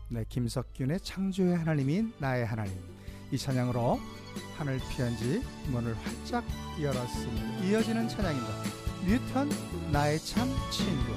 네, 김석균의 창조의 하나님이 나의 하나님. 이 찬양으로 하늘 피한지 문을 활짝 열었습니다. 이어지는 찬양입니다. 뉴턴 나의 참 친구.